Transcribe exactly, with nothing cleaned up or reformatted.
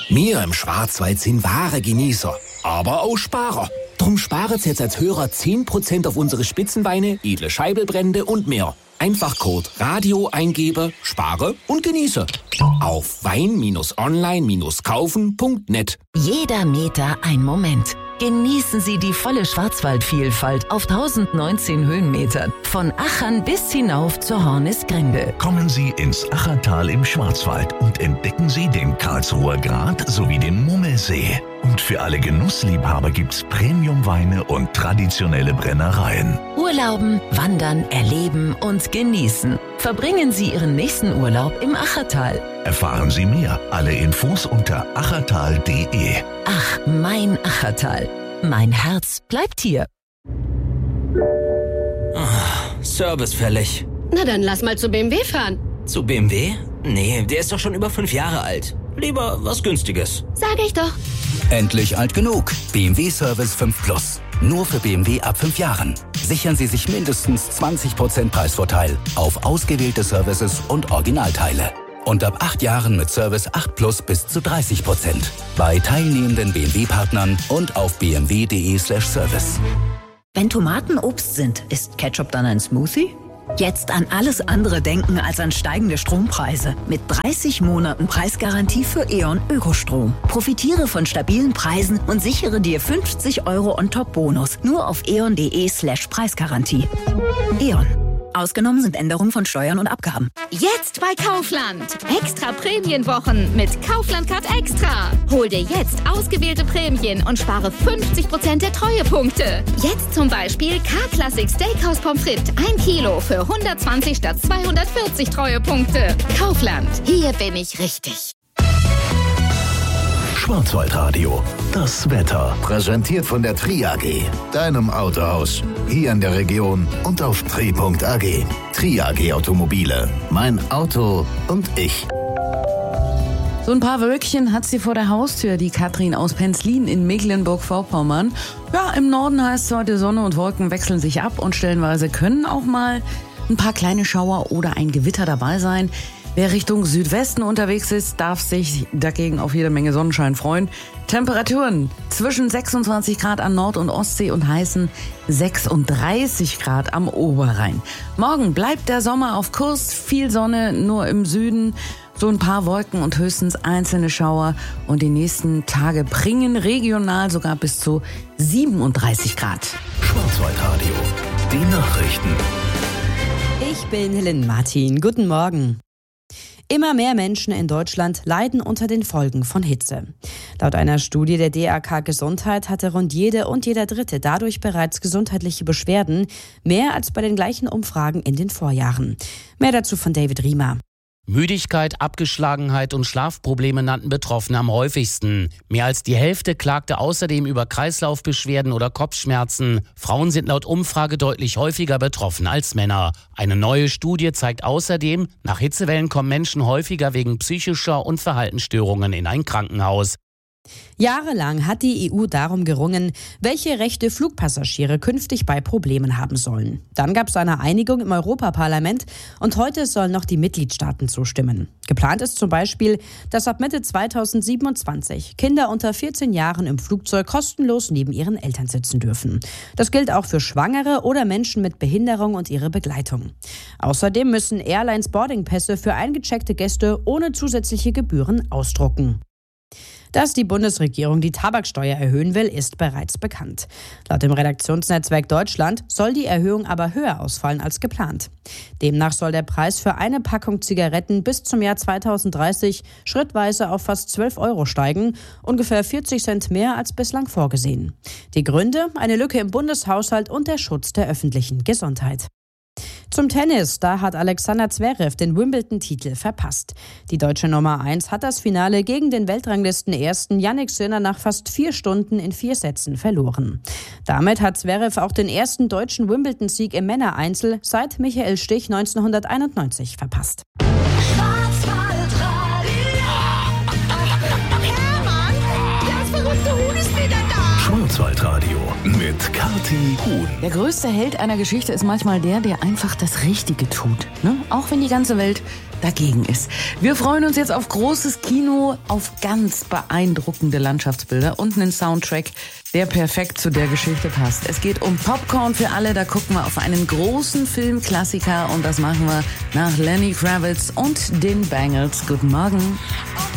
Wir im Schwarzwald sind wahre Genießer, aber auch Sparer. Drum sparen Sie jetzt als Hörer zehn Prozent auf unsere Spitzenweine, edle Scheibelbrände und mehr. Einfach Code Radio eingebe, spare und genieße. Auf wein online kaufen punkt net. Jeder Meter ein Moment. Genießen Sie die volle Schwarzwaldvielfalt auf tausendneunzehn Höhenmetern. Von Achern bis hinauf zur Hornisgrinde. Kommen Sie ins Achertal im Schwarzwald und entdecken Sie den Karlsruher Grat sowie den Mummelsee. Und für alle Genussliebhaber gibt's Premiumweine und traditionelle Brennereien. Urlauben, wandern, erleben und genießen. Verbringen Sie Ihren nächsten Urlaub im Achertal. Erfahren Sie mehr. Alle Infos unter achertal punkt de. Ach, mein Achertal. Mein Herz bleibt hier. Oh, Service fällig. Na dann lass mal zu B M W fahren. Zu B M W? Nee, der ist doch schon über fünf Jahre alt. Lieber was Günstiges. Sag ich doch. Endlich alt genug. B M W Service fünf Plus. Nur für B M W ab fünf Jahren. Sichern Sie sich mindestens zwanzig Prozent Preisvorteil auf ausgewählte Services und Originalteile. Und ab acht Jahren mit Service acht Plus bis zu dreißig Prozent. Bei teilnehmenden B M W-Partnern und auf b m w punkt de slash service. Wenn Tomaten Obst sind, ist Ketchup dann ein Smoothie? Jetzt an alles andere denken als an steigende Strompreise. Mit dreißig Monaten Preisgarantie für E.ON Ökostrom. Profitiere von stabilen Preisen und sichere dir fünfzig Euro On-Top-Bonus. Nur auf eon.de slash Preisgarantie. E.ON. Ausgenommen sind Änderungen von Steuern und Abgaben. Jetzt bei Kaufland. Extra Prämienwochen mit Kaufland Card Extra. Hol dir jetzt ausgewählte Prämien und spare fünfzig Prozent der Treuepunkte. Jetzt zum Beispiel K-Classic Steakhouse Pommes frites ein Kilo für hundertzwanzig statt zweihundertvierzig Treuepunkte. Kaufland. Hier bin ich richtig. Schwarzwaldradio. Das Wetter. Präsentiert von der Tri A G. Deinem Autohaus. Hier in der Region und auf tri punkt a g. Tri A G Automobile. Mein Auto und ich. So ein paar Wölkchen hat sie vor der Haustür, die Katrin aus Penzlin in Mecklenburg-Vorpommern. Ja, im Norden heißt es heute, Sonne und Wolken wechseln sich ab und stellenweise können auch mal ein paar kleine Schauer oder ein Gewitter dabei sein. Wer Richtung Südwesten unterwegs ist, darf sich dagegen auf jede Menge Sonnenschein freuen. Temperaturen zwischen sechsundzwanzig Grad an Nord- und Ostsee und heißen sechsunddreißig Grad am Oberrhein. Morgen bleibt der Sommer auf Kurs, viel Sonne, nur im Süden so ein paar Wolken und höchstens einzelne Schauer. Und die nächsten Tage bringen regional sogar bis zu siebenunddreißig Grad. Schwarzwaldradio, die Nachrichten. Ich bin Helen Martin. Guten Morgen. Immer mehr Menschen in Deutschland leiden unter den Folgen von Hitze. Laut einer Studie der D A K Gesundheit hatte rund jede und jeder Dritte dadurch bereits gesundheitliche Beschwerden, mehr als bei den gleichen Umfragen in den Vorjahren. Mehr dazu von David Riemer. Müdigkeit, Abgeschlagenheit und Schlafprobleme nannten Betroffene am häufigsten. Mehr als die Hälfte klagte außerdem über Kreislaufbeschwerden oder Kopfschmerzen. Frauen sind laut Umfrage deutlich häufiger betroffen als Männer. Eine neue Studie zeigt außerdem, nach Hitzewellen kommen Menschen häufiger wegen psychischer und Verhaltensstörungen in ein Krankenhaus. Jahrelang hat die E U darum gerungen, welche Rechte Flugpassagiere künftig bei Problemen haben sollen. Dann gab es eine Einigung im Europaparlament und heute sollen noch die Mitgliedstaaten zustimmen. Geplant ist zum Beispiel, dass ab Mitte zweitausendsiebenundzwanzig Kinder unter vierzehn Jahren im Flugzeug kostenlos neben ihren Eltern sitzen dürfen. Das gilt auch für Schwangere oder Menschen mit Behinderung und ihre Begleitung. Außerdem müssen Airlines Boardingpässe für eingecheckte Gäste ohne zusätzliche Gebühren ausdrucken. Dass die Bundesregierung die Tabaksteuer erhöhen will, ist bereits bekannt. Laut dem Redaktionsnetzwerk Deutschland soll die Erhöhung aber höher ausfallen als geplant. Demnach soll der Preis für eine Packung Zigaretten bis zum Jahr zweitausenddreißig schrittweise auf fast zwölf Euro steigen, ungefähr vierzig Cent mehr als bislang vorgesehen. Die Gründe? Eine Lücke im Bundeshaushalt und der Schutz der öffentlichen Gesundheit. Zum Tennis, da hat Alexander Zverev den Wimbledon-Titel verpasst. Die deutsche Nummer eins hat das Finale gegen den Weltranglisten-Ersten Jannik Sinner nach fast vier Stunden in vier Sätzen verloren. Damit hat Zverev auch den ersten deutschen Wimbledon-Sieg im Männereinzel seit Michael Stich neunzehnhunderteinundneunzig verpasst. Schwarzwaldradio mit Kathi Huhn. Der größte Held einer Geschichte ist manchmal der, der einfach das Richtige tut. Ne? Auch wenn die ganze Welt dagegen ist. Wir freuen uns jetzt auf großes Kino, auf ganz beeindruckende Landschaftsbilder und einen Soundtrack, der perfekt zu der Geschichte passt. Es geht um Popcorn für alle, da gucken wir auf einen großen Filmklassiker und das machen wir nach Lenny Kravitz und den Bangles. Guten Morgen.